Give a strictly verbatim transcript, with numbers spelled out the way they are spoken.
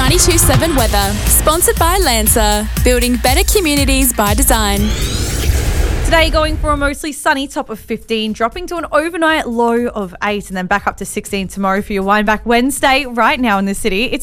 ninety-two point seven weather. Sponsored by Lancer. Building better communities by design. Today going for a mostly sunny top of fifteen, dropping to an overnight low of eight and then back up to sixteen tomorrow for your wind back Wednesday right now in the city. It's